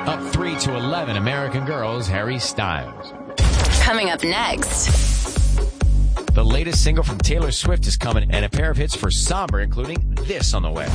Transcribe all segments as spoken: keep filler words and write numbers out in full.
Up three to eleven, American Girl's Harry Styles. Coming up next. The latest single from Taylor Swift is coming, and a pair of hits for Somber, including this on the way.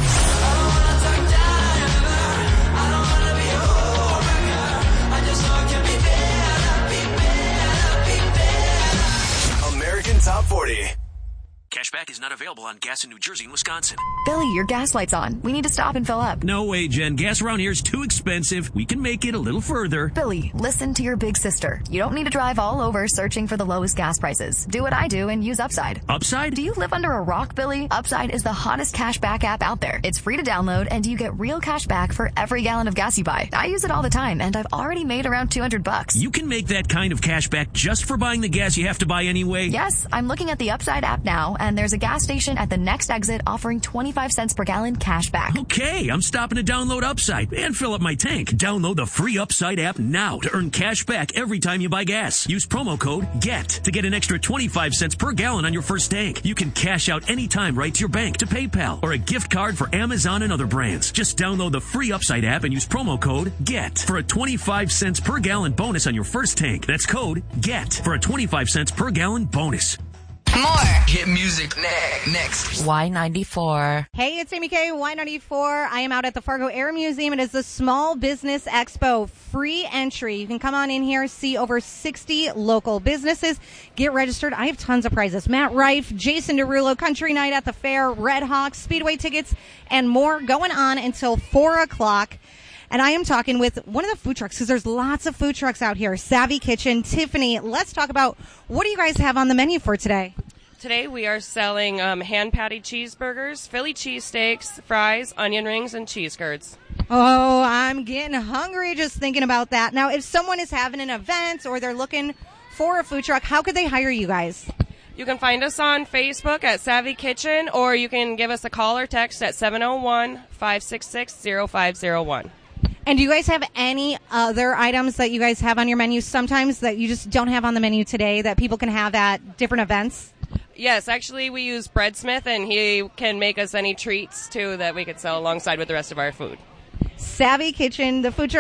American Top forty. Cashback is not available on gas in New Jersey and Wisconsin. Billy, your gas light's on. We need to stop and fill up. No way, Jen. Gas around here is too expensive. We can make it a little further. Billy, listen to your big sister. You don't need to drive all over searching for the lowest gas prices. Do what I do and use Upside. Upside? Do you live under a rock, Billy? Upside is the hottest cashback app out there. It's free to download, and you get real cash back for every gallon of gas you buy. I use it all the time, and I've already made around two hundred bucks. You can make that kind of cash back just for buying the gas you have to buy anyway? Yes, I'm looking at the Upside app now, and there's a gas station at the next exit offering twenty-five cents per gallon cash back. Okay, I'm stopping to download Upside and fill up my tank. Download the free Upside app now to earn cash back every time you buy gas. Use promo code GET to get an extra twenty-five cents per gallon on your first tank. You can cash out anytime right to your bank, to PayPal, or a gift card for Amazon and other brands. Just download the free Upside app and use promo code GET for a twenty-five cents per gallon bonus on your first tank. That's code GET for a twenty-five cents per gallon bonus. More Hit music ne- next. Y ninety-four. Hey, it's Amy K, Y ninety-four. I am out at the Fargo Air Museum. It is the Small Business Expo. Free entry. You can come on in here, see over sixty local businesses. Get registered. I have tons of prizes. Matt Rife, Jason Derulo, Country Night at the Fair, Red Hawks, Speedway tickets, and more going on until four o'clock. And I am talking with one of the food trucks, because there's lots of food trucks out here. Savvy Kitchen. Tiffany, let's talk about, what do you guys have on the menu for today? Today we are selling um, hand-patty cheeseburgers, Philly cheesesteaks, fries, onion rings, and cheese curds. Oh, I'm getting hungry just thinking about that. Now, if someone is having an event or they're looking for a food truck, how could they hire you guys? You can find us on Facebook at Savvy Kitchen, or you can give us a call or text at seven oh one, five six six, oh five oh one. And do you guys have any other items that you guys have on your menu sometimes that you just don't have on the menu today that people can have at different events? Yes, actually we use Breadsmith, and he can make us any treats, too, that we could sell alongside with the rest of our food. Savvy Kitchen, the food truck.